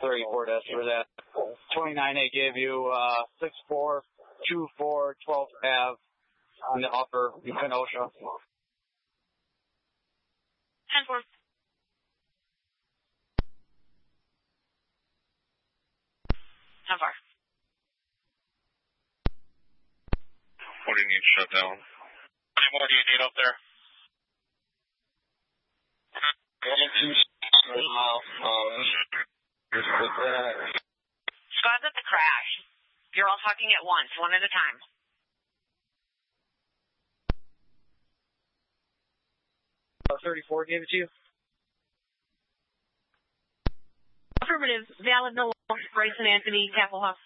34, that's for that. 29, they gave you 6424 12th Ave on the upper in Kenosha. 10-4. How far? What do you need to shut down? How many more do you need up there? Squad's at the crash. You're all talking at once, one at a time. Oh, 34 gave it to you? Affirmative. Valid, no. Bryson Anthony, Kapelhoff.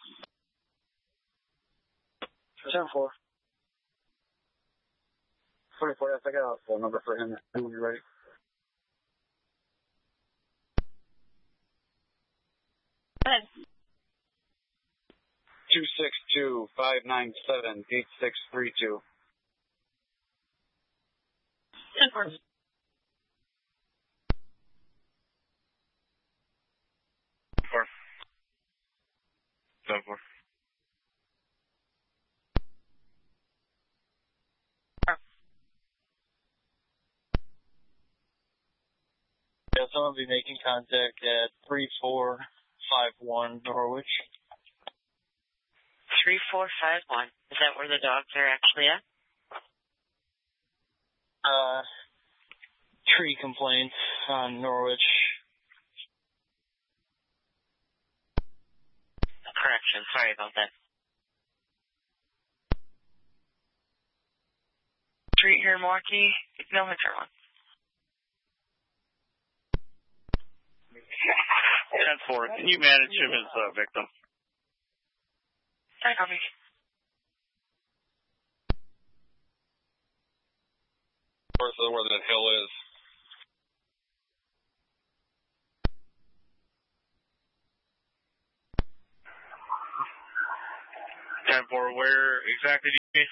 10-4. 44, yes, I got a phone number for him. When you're ready. Go ahead. 262-597-8632. 10-4. 10-4. Yeah, someone will be making contact at 3451 Norwich. 3451. Is that where the dogs are actually at? Tree complaints on Norwich. Correction. Sorry about that. Street here, Milwaukee. No, Metro 1. 10-4. Can you manage him as a victim? Sorry, copy. Where that hill is. 10-4. Where exactly do you mean?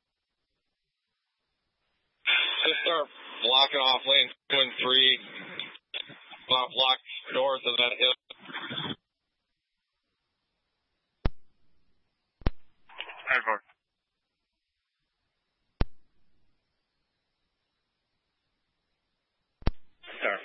Just start blocking off lane 2 and 3. Block north of that hill. 10-4. Sorry.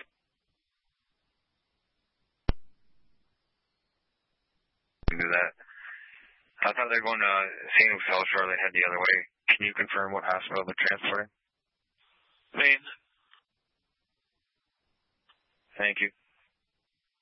Do that. I thought they were going to St. Luke's Health Shore. They head the other way. Can you confirm what hospital they're transporting? Maine. Thank you.